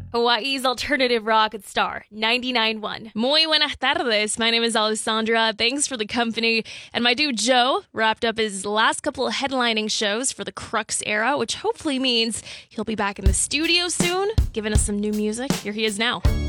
Hawaii's alternative rock at Star 99.1. Muy buenas tardes. My name is Alessandra. Thanks for the company. And my dude Joe wrapped up his last couple of headlining shows for the Crux era, which hopefully means he'll be back in the studio soon, giving us some new music. Here he is now.